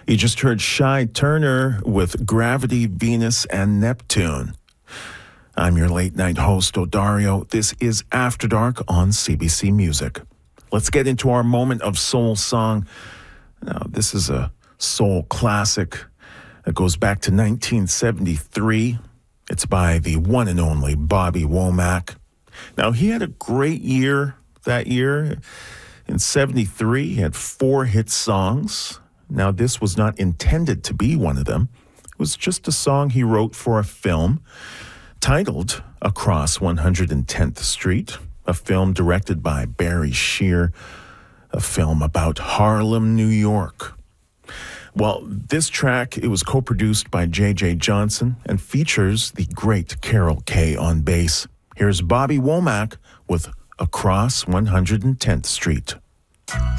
You just heard Shai Turner with Gravity, Venus, and Neptune. I'm your late-night host, Odario. This is After Dark on CBC Music. Let's get into our moment of soul song. Now, this is a soul classic that goes back to 1973. It's by the one and only Bobby Womack. Now, he had a great year that year. In 73, he had 4 hit songs. Now, this was not intended to be one of them. It was just a song he wrote for a film titled Across 110th Street, a film directed by Barry Shear, a film about Harlem, New York. Well, this track, it was co-produced by J.J. Johnson and features the great Carol Kaye on bass. Here's Bobby Womack with Across 110th Street.